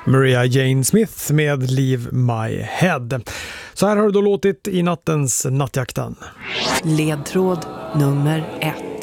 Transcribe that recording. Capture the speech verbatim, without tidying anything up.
Maria Jane Smith med Leave My Head. Så här har det då låtit i nattens Nattjakten. Ledtråd nummer ett.